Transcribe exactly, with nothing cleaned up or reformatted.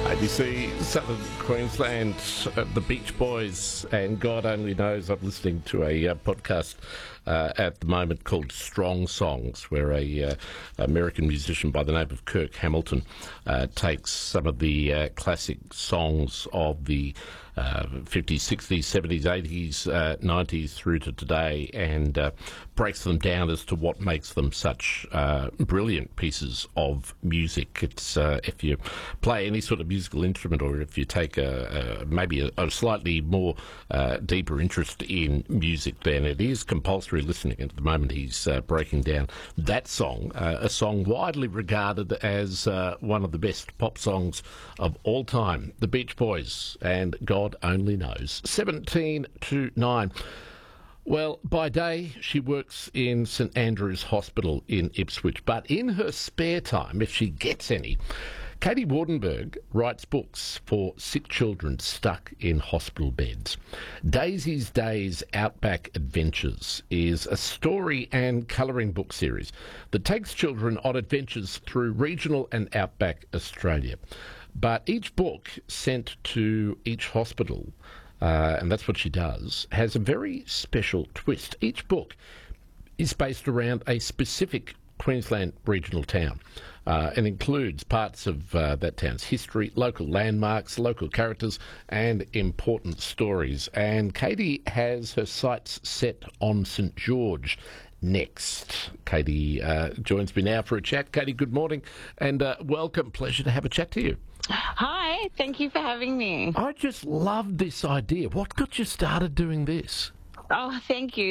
A B C Southern Queensland, uh, the Beach Boys, and God only knows. I'm listening to a uh, podcast uh, at the moment called Strong Songs, where a uh, American musician by the name of Kirk Hamilton uh, takes some of the uh, classic songs of the uh, fifties, sixties, seventies, eighties, uh, nineties through to today and uh, breaks them down as to what makes them such uh, brilliant pieces of music. It's uh, if you play any sort of musical instrument, or if you take a, a maybe a, a slightly more uh, deeper interest in music, then it is compulsory listening. And at the moment, he's uh, breaking down that song, uh, a song widely regarded as uh, one of the best pop songs of all time, The Beach Boys, and God only knows. seventeen to nine. Well, by day, she works in St Andrew's Hospital in Ipswich, but in her spare time, if she gets any, Katie Wardenberg writes books for sick children stuck in hospital beds. Daisy's Days Outback Adventures is a story and colouring book series that takes children on adventures through regional and outback Australia. But each book sent to each hospital, uh, and that's what she does, has a very special twist. Each book is based around a specific Queensland regional town uh, and includes parts of uh, that town's history, local landmarks, local characters and important stories. And Katie has her sights set on St George next. Katie uh, joins me now for a chat. Katie, good morning and uh, welcome. Pleasure to have a chat to you. Hi, thank you for having me. I just love this idea. What got you started doing this? Oh, thank you.